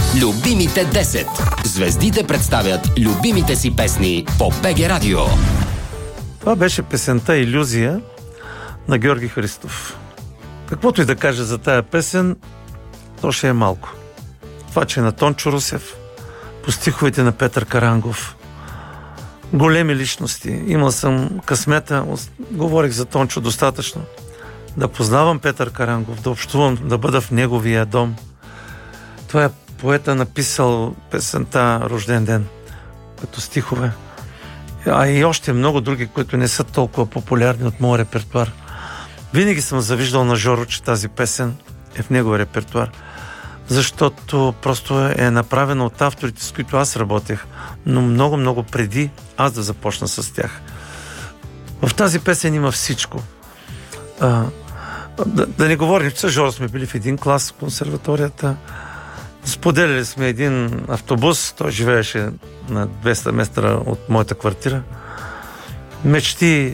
Любимите 10. Звездите представят любимите си песни по БГ Радио. Това беше песента "Илюзия" на Георги Христов. Каквото и да кажа за тая песен, то ще е малко. Това, че е на Тончо Русев, по стиховете на Петър Карангов. Големи личности. Имал съм късмета, говорих за Тончо достатъчно, да познавам Петър Карангов, да общувам, да бъда в неговия дом. Това е поета, написал песента "Рожден ден" като стихове. А и още много други, които не са толкова популярни от моя репертуар. Винаги съм завиждал на Жоро, че тази песен е в неговия репертуар, защото просто е направена от авторите, с които аз работех, но много преди аз да започна с тях. В тази песен има всичко. Да не говорим, че с Жоро сме били в един клас в консерваторията. Споделяли сме един автобус, той живееше на 200 метра от моята квартира. Мечти,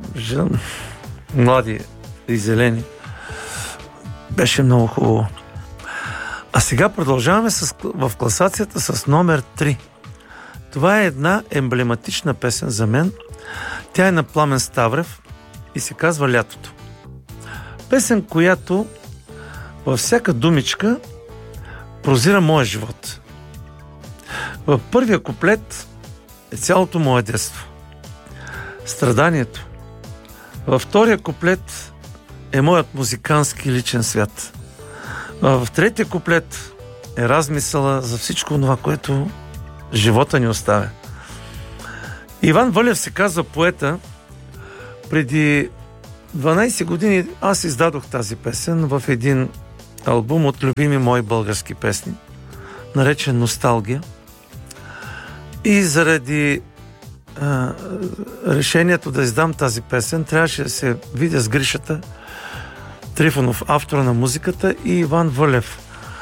млади и зелени. Беше много хубаво. А сега продължаваме в класацията с номер 3. Това е една емблематична песен за мен. Тя е на Пламен Ставрев и се казва "Лятото". Песен, която във всяка думичка прозира моя живот. В първия куплет е цялото мое детство. Страданието. Във втория куплет е моят музикански личен свят. В третия куплет е размисъла за всичко това, което живота ни оставя. Иван Вълев се казва поета. Преди 12 години аз издадох тази песен в един албум от любими мои български песни, наречен "Носталгия". И заради решението да издам тази песен, трябваше да се видя с Гришата Трифонов, автора на музиката, и Иван Вълев.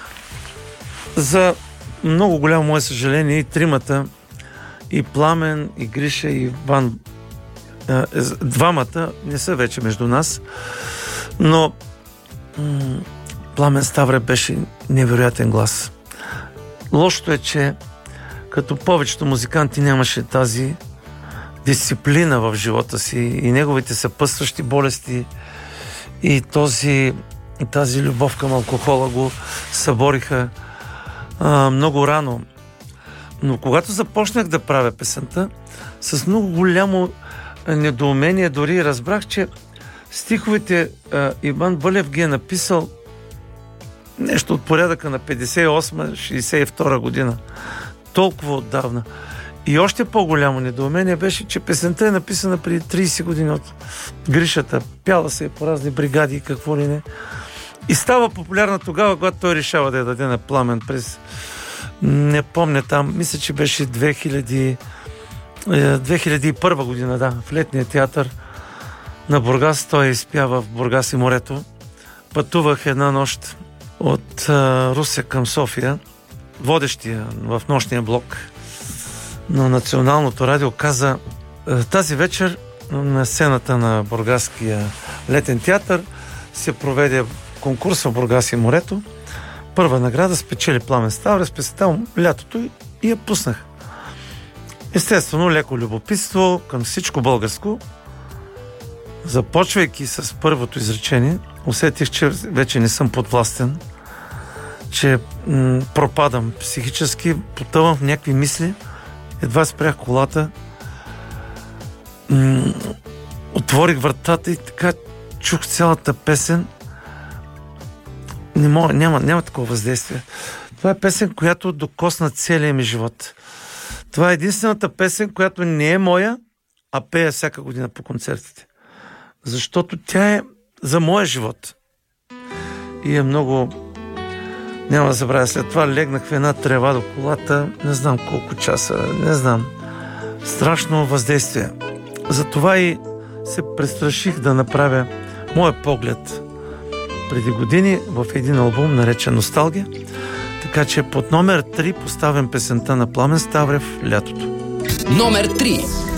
За много голямо мое съжаление, и тримата, и Пламен, и Гриша, и Иван, двамата не са вече между нас, но Пламен Ставрев беше невероятен глас. Лошото е, че като повечето музиканти нямаше тази дисциплина в живота си и неговите съпътстващи болести и тази любов към алкохола го събориха много рано. Но когато започнах да правя песента, с много голямо недоумение дори разбрах, че стиховете Иван Вълев ги е написал нещо от порядъка на 58-62 година. Толкова отдавна. И още по-голямо недоумение беше, че песента е написана преди 30 години от Гришата. Пяла се по разни бригади и какво ли не. И става популярна тогава, когато той решава да я даде на Пламен през... Не помня там, мисля, че беше 2001 година, да, в Летния театър на Бургас. Той изпява в Бургас и морето. Пътувах една нощ от Русе към София. Водещия в нощния блок на Националното радио каза: тази вечер на сцената на Бургаския Летен театър се проведе конкурс в Бургас и морето. Първа награда спечели Пламен Ставрев, специално "Лятото", и я пуснах. Естествено, леко любопитство към всичко българско. Започвайки с първото изречение, усетих, че вече не съм подвластен, че пропадам психически, потъвам в някакви мисли. Едва спрях колата, отворих вратата и така чух цялата песен. Няма такова въздействие. Това е песен, която докосна целия ми живот. Това е единствената песен, която не е моя, а пея всяка година по концертите. Защото тя е за моя живот. И е много... Няма да забравя, след това легнах в една трева до колата, не знам колко часа, не знам. Страшно въздействие. Затова и се престраших да направя моя поглед преди години в един албум, наречен "Носталгия". Така че под номер 3 поставям песента на Пламен Ставрев "Лятото". Номер 3.